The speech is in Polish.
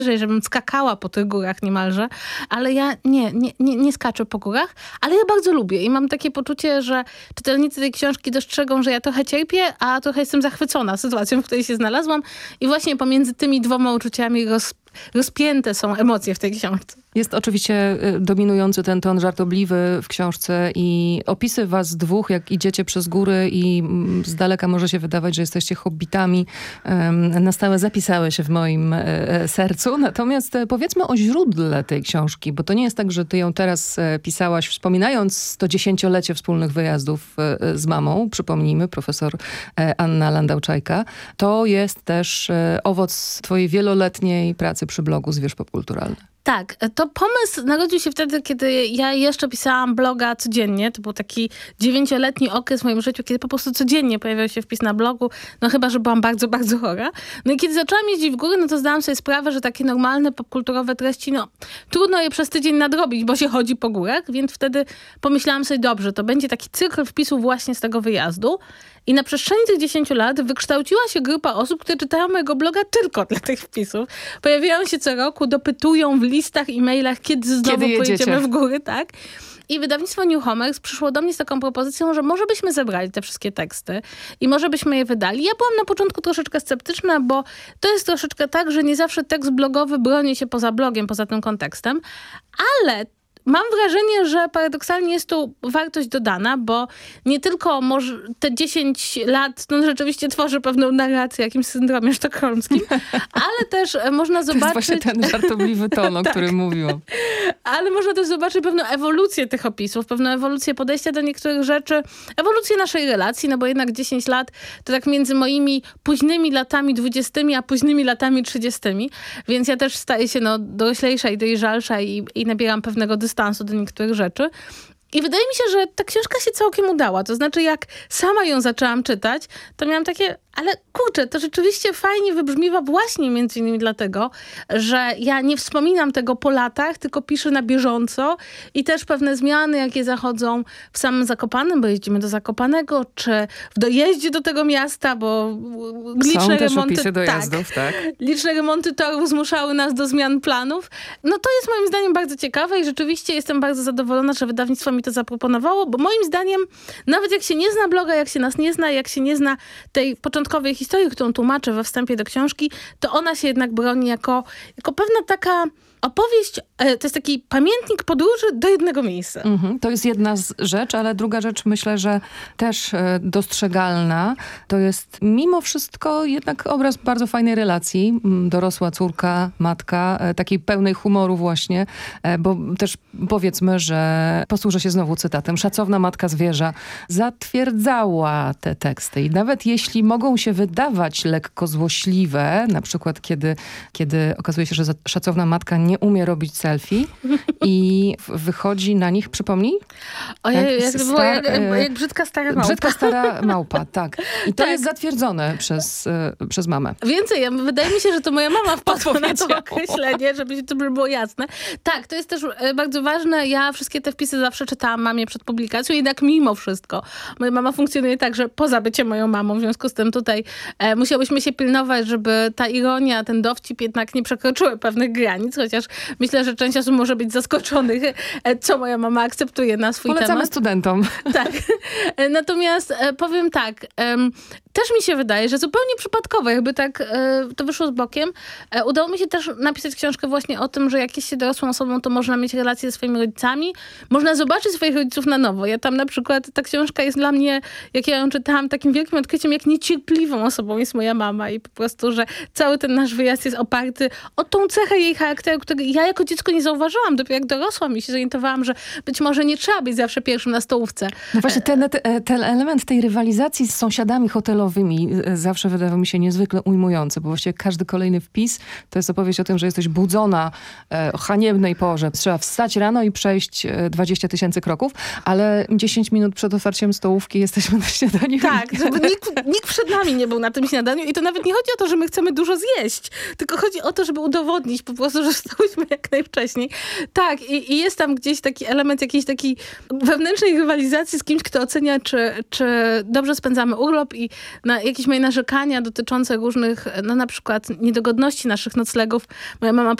żebym skakała po tych górach niemalże, ale ja nie skaczę po górach, ale ja bardzo lubię i mam takie poczucie, że czytelnicy tej książki dostrzegą, że ja trochę cierpię, a trochę jestem zachwycona sytuacją, w której się znalazłam i właśnie pomiędzy tymi dwoma uczuciami rozpięte są emocje w tej książce. Jest oczywiście dominujący ten ton żartobliwy w książce i opisy was dwóch, jak idziecie przez góry i z daleka może się wydawać, że jesteście hobbitami, na stałe zapisały się w moim sercu. Natomiast powiedzmy o źródle tej książki, bo to nie jest tak, że ty ją teraz pisałaś, wspominając to 10-lecie wspólnych wyjazdów z mamą, przypomnijmy, profesor Anna Landau-Czajka. To jest też owoc twojej wieloletniej pracy przy blogu Zwierz Popkulturalny. Tak, to pomysł narodził się wtedy, kiedy ja jeszcze pisałam bloga codziennie. To był taki 9-letni okres w moim życiu, kiedy po prostu codziennie pojawiał się wpis na blogu, no chyba, że byłam bardzo, bardzo chora. No i kiedy zaczęłam jeździć w góry, no to zdałam sobie sprawę, że takie normalne popkulturowe treści, no trudno je przez tydzień nadrobić, bo się chodzi po górach, więc wtedy pomyślałam sobie, dobrze, to będzie taki cykl wpisów właśnie z tego wyjazdu. I na przestrzeni tych 10 lat wykształciła się grupa osób, które czytają mojego bloga tylko dla tych wpisów. Pojawiają się co roku, dopytują w listach, e-mailach, kiedy znowu pojedziemy w góry, tak? I wydawnictwo Newhomers przyszło do mnie z taką propozycją, że może byśmy zebrali te wszystkie teksty i może byśmy je wydali. Ja byłam na początku troszeczkę sceptyczna, bo to jest troszeczkę tak, że nie zawsze tekst blogowy broni się poza blogiem, poza tym kontekstem, ale mam wrażenie, że paradoksalnie jest tu wartość dodana, bo nie tylko może te 10 lat no rzeczywiście tworzy pewną narrację o jakimś syndromie sztokholmskim, ale też można zobaczyć... To jest właśnie ten żartobliwy ton, o którym mówiłam. Ale można też zobaczyć pewną ewolucję tych opisów, pewną ewolucję podejścia do niektórych rzeczy, ewolucję naszej relacji, no bo jednak 10 lat to tak między moimi późnymi latami 20, a późnymi latami 30, więc ja też staję się doroślejsza i dojrzalsza i nabieram pewnego dystansu do niektórych rzeczy. I wydaje mi się, że ta książka się całkiem udała. To znaczy, jak sama ją zaczęłam czytać, to miałam takie, ale kurczę, to rzeczywiście fajnie wybrzmiewa właśnie między innymi dlatego, że ja nie wspominam tego po latach, tylko piszę na bieżąco i też pewne zmiany, jakie zachodzą w samym Zakopanem, bo jeździmy do Zakopanego, czy w dojeździe do tego miasta, bo liczne remonty... opisy dojazdów, tak. Liczne remonty torów zmuszały nas do zmian planów. No to jest moim zdaniem bardzo ciekawe i rzeczywiście jestem bardzo zadowolona, że wydawnictwo mi to zaproponowało, bo moim zdaniem nawet jak się nie zna bloga, jak się nas nie zna, jak się nie zna tej początkowej historii, którą tłumaczę we wstępie do książki, to ona się jednak broni jako pewna taka opowieść, to jest taki pamiętnik podróży do jednego miejsca. To jest jedna rzecz, ale druga rzecz myślę, że też dostrzegalna. To jest mimo wszystko jednak obraz bardzo fajnej relacji. Dorosła córka, matka, takiej pełnej humoru właśnie, bo też powiedzmy, że posłużę się znowu cytatem. Szacowna matka zwierza zatwierdzała te teksty i nawet jeśli mogą się wydawać lekko złośliwe, na przykład kiedy okazuje się, że szacowna matka nie umie robić selfie i wychodzi na nich, przypomnij? Ojej, jak brzydka stara małpa. Brzydka stara małpa, tak. I to jest zatwierdzone przez mamę. Więcej, wydaje mi się, że to moja mama wpadła na to określenie, żeby to było jasne. Tak, to jest też bardzo ważne. Ja wszystkie te wpisy zawsze czytałam mamie przed publikacją, jednak mimo wszystko moja mama funkcjonuje tak, że poza byciem moją mamą, w związku z tym tutaj musiałyśmy się pilnować, żeby ta ironia, ten dowcip jednak nie przekroczyły pewnych granic, chociaż myślę, że część osób może być zaskoczonych, co moja mama akceptuje na swój temat. Polecamy studentom. Tak. Natomiast powiem tak, też mi się wydaje, że zupełnie przypadkowo, jakby tak to wyszło z bokiem, udało mi się też napisać książkę właśnie o tym, że jak jest się dorosłą osobą, to można mieć relacje ze swoimi rodzicami, można zobaczyć swoich rodziców na nowo. Ja tam na przykład, ta książka jest dla mnie, jak ja ją czytałam, takim wielkim odkryciem, jak niecierpliwą osobą jest moja mama i po prostu, że cały ten nasz wyjazd jest oparty o tą cechę jej charakteru, której ja jako dziecko nie zauważyłam. Dopiero jak dorosłam i się zorientowałam, że być może nie trzeba być zawsze pierwszym na stołówce. No właśnie ten element tej rywalizacji z sąsiadami hotelowymi zawsze wydawał mi się niezwykle ujmujący, bo właściwie każdy kolejny wpis to jest opowieść o tym, że jesteś budzona o haniebnej porze. Trzeba wstać rano i przejść 20 000 kroków, ale 10 minut przed otwarciem stołówki jesteśmy na śniadaniu. Tak, żeby nikt przed nami nie był na tym śniadaniu i to nawet nie chodzi o to, że my chcemy dużo zjeść, tylko chodzi o to, żeby udowodnić po prostu, że wstałyśmy jak najwcześniej. Tak, i jest tam gdzieś taki element jakiejś takiej wewnętrznej rywalizacji z kimś, kto ocenia, czy dobrze spędzamy urlop i na jakieś moje narzekania dotyczące różnych, no na przykład niedogodności naszych noclegów, moja mama